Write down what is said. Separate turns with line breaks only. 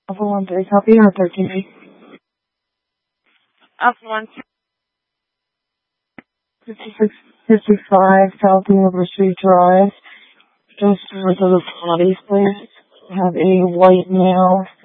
Alpha 1 3, copy on 13B.
Alpha 1
5655 South University Drive. Just for the bodies, please. Have a white male